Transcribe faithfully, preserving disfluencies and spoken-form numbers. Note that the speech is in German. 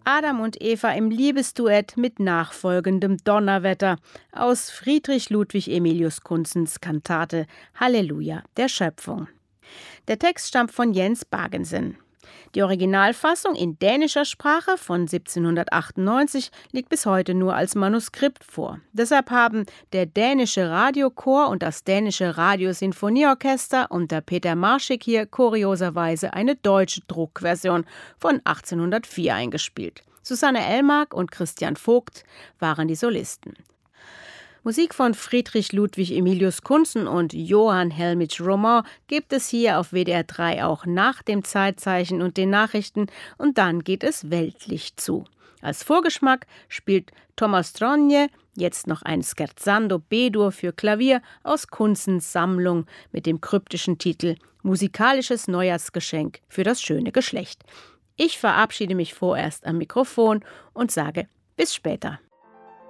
Adam und Eva im Liebesduett mit nachfolgendem Donnerwetter aus Friedrich Ludwig Emilius Kunzens Kantate Halleluja der Schöpfung. Der Text stammt von Jens Bagensen. Die Originalfassung in dänischer Sprache von siebzehnhundertachtundneunzig liegt bis heute nur als Manuskript vor. Deshalb haben der dänische Radiochor und das dänische Radiosinfonieorchester unter Peter Marschig hier kurioserweise eine deutsche Druckversion von achtzehnhundertvier eingespielt. Susanne Elmark und Christian Vogt waren die Solisten. Musik von Friedrich Ludwig Emilius Kunzen und Johann Helmich Roman gibt es hier auf W D R drei auch nach dem Zeitzeichen und den Nachrichten und dann geht es weltlich zu. Als Vorgeschmack spielt Thomas Tronje jetzt noch ein Scherzando B-Dur für Klavier aus Kunzens Sammlung mit dem kryptischen Titel Musikalisches Neujahrsgeschenk für das schöne Geschlecht. Ich verabschiede mich vorerst am Mikrofon und sage bis später.